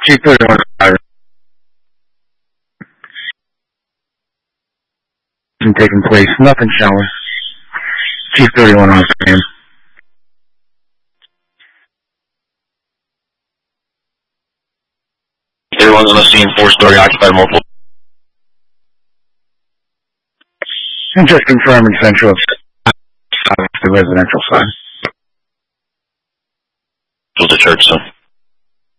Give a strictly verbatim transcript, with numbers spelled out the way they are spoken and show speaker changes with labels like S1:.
S1: Chief thirty-one taking place. Nothing showing. Chief thirty-one on screen.
S2: thirty-one's on the scene, four-story occupied multiple.
S1: And just confirming central. The residential side.
S2: To the church, so.